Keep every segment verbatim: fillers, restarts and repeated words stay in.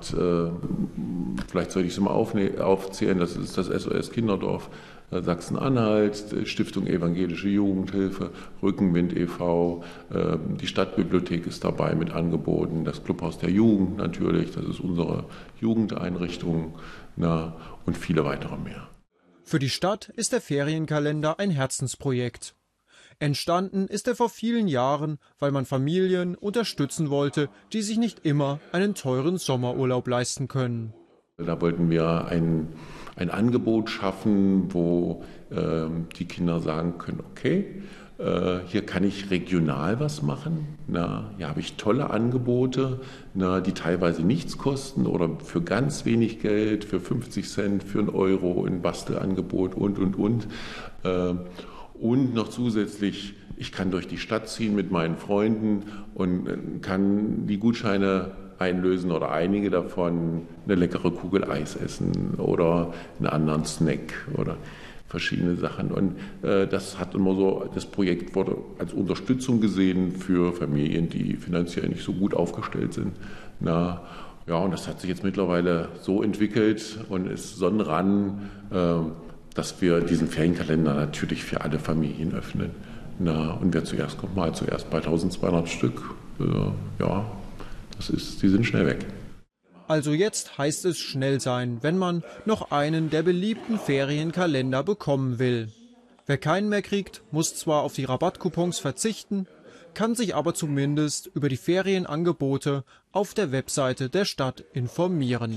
hat. Äh, vielleicht sollte ich es mal aufzählen, das ist das S O S Kinderdorf Sachsen-Anhalt, Stiftung Evangelische Jugendhilfe, Rückenwind e V, äh, die Stadtbibliothek ist dabei mit Angeboten, das Clubhaus der Jugend natürlich, das ist unsere Jugendeinrichtung, na, und viele weitere mehr. Für die Stadt ist der Ferienkalender ein Herzensprojekt. Entstanden ist er vor vielen Jahren, weil man Familien unterstützen wollte, die sich nicht immer einen teuren Sommerurlaub leisten können. Da wollten wir ein, ein Angebot schaffen, wo äh, die Kinder sagen können, okay, äh, hier kann ich regional was machen. Na, hier habe ich tolle Angebote, na, die teilweise nichts kosten oder für ganz wenig Geld, für fünfzig Cent, für einen Euro, ein Bastelangebot und, und, und. Äh, Und noch zusätzlich, ich kann durch die Stadt ziehen mit meinen Freunden und kann die Gutscheine einlösen oder einige davon, eine leckere Kugel Eis essen oder einen anderen Snack oder verschiedene Sachen. Und äh, das hat immer so, das Projekt wurde als Unterstützung gesehen für Familien, die finanziell nicht so gut aufgestellt sind. Na, ja, und das hat sich jetzt mittlerweile so entwickelt und ist so ran, äh, dass wir diesen Ferienkalender natürlich für alle Familien öffnen. Na, und wer zuerst kommt, mal zuerst bei eintausendzweihundert Stück. Äh, ja, das ist, die sind schnell weg. Also jetzt heißt es schnell sein, wenn man noch einen der beliebten Ferienkalender bekommen will. Wer keinen mehr kriegt, muss zwar auf die Rabattcoupons verzichten, kann sich aber zumindest über die Ferienangebote auf der Webseite der Stadt informieren.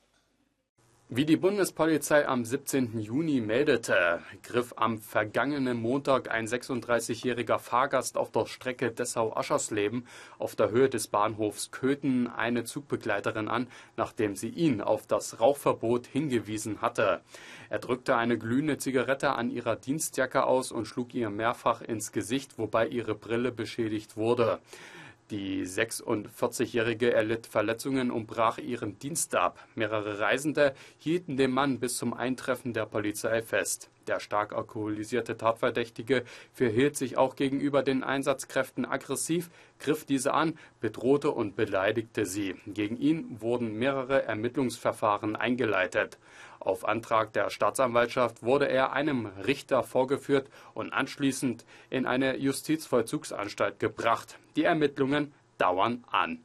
Wie die Bundespolizei am siebzehnten Juni meldete, griff am vergangenen Montag ein sechsunddreißigjähriger Fahrgast auf der Strecke Dessau-Aschersleben auf der Höhe des Bahnhofs Köthen eine Zugbegleiterin an, nachdem sie ihn auf das Rauchverbot hingewiesen hatte. Er drückte eine glühende Zigarette an ihrer Dienstjacke aus und schlug ihr mehrfach ins Gesicht, wobei ihre Brille beschädigt wurde. Die sechsundvierzigjährige erlitt Verletzungen und brach ihren Dienst ab. Mehrere Reisende hielten den Mann bis zum Eintreffen der Polizei fest. Der stark alkoholisierte Tatverdächtige verhielt sich auch gegenüber den Einsatzkräften aggressiv, griff diese an, bedrohte und beleidigte sie. Gegen ihn wurden mehrere Ermittlungsverfahren eingeleitet. Auf Antrag der Staatsanwaltschaft wurde er einem Richter vorgeführt und anschließend in eine Justizvollzugsanstalt gebracht. Die Ermittlungen dauern an.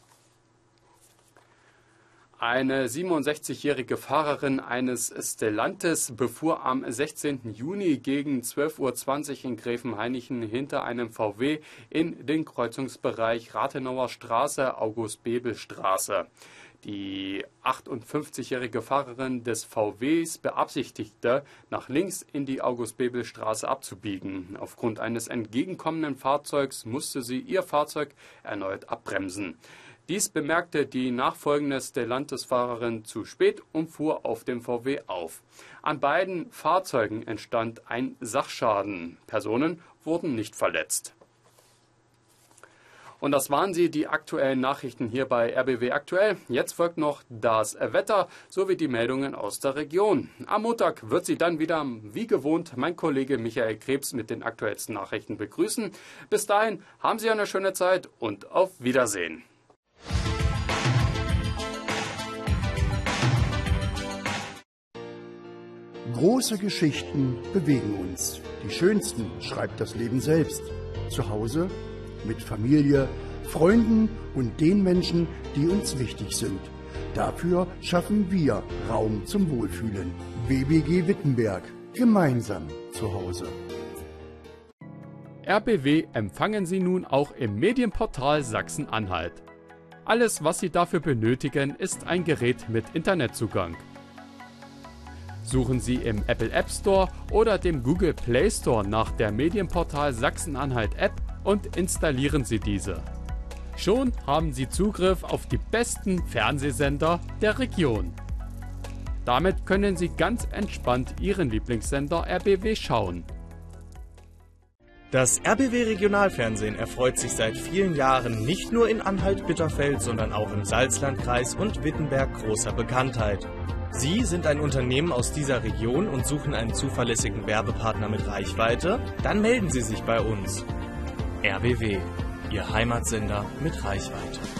Eine siebenundsechzigjährige Fahrerin eines Stellantis befuhr am sechzehnten Juni gegen zwölf Uhr zwanzig in Gräfenhainichen hinter einem V W in den Kreuzungsbereich Rathenauer Straße, August-Bebel-Straße. Die achtundfünfzigjährige Fahrerin des V Ws beabsichtigte, nach links in die August-Bebel-Straße abzubiegen. Aufgrund eines entgegenkommenden Fahrzeugs musste sie ihr Fahrzeug erneut abbremsen. Dies bemerkte die nachfolgende Stellantis-Fahrerin zu spät und fuhr auf dem V W auf. An beiden Fahrzeugen entstand ein Sachschaden. Personen wurden nicht verletzt. Und das waren sie, die aktuellen Nachrichten hier bei R B W Aktuell. Jetzt folgt noch das Wetter sowie die Meldungen aus der Region. Am Montag wird Sie dann wieder, wie gewohnt, mein Kollege Michael Krebs mit den aktuellsten Nachrichten begrüßen. Bis dahin haben Sie eine schöne Zeit und auf Wiedersehen. Große Geschichten bewegen uns. Die schönsten schreibt das Leben selbst. Zu Hause, mit Familie, Freunden und den Menschen, die uns wichtig sind. Dafür schaffen wir Raum zum Wohlfühlen. W B G Wittenberg. Gemeinsam zu Hause. R B W empfangen Sie nun auch im Medienportal Sachsen-Anhalt. Alles, was Sie dafür benötigen, ist ein Gerät mit Internetzugang. Suchen Sie im Apple App Store oder dem Google Play Store nach der Medienportal Sachsen-Anhalt App und installieren Sie diese. Schon haben Sie Zugriff auf die besten Fernsehsender der Region. Damit können Sie ganz entspannt Ihren Lieblingssender R B W schauen. Das R B W Regionalfernsehen erfreut sich seit vielen Jahren nicht nur in Anhalt-Bitterfeld, sondern auch im Salzlandkreis und Wittenberg großer Bekanntheit. Sie sind ein Unternehmen aus dieser Region und suchen einen zuverlässigen Werbepartner mit Reichweite? Dann melden Sie sich bei uns. R B W, Ihr Heimatsender mit Reichweite.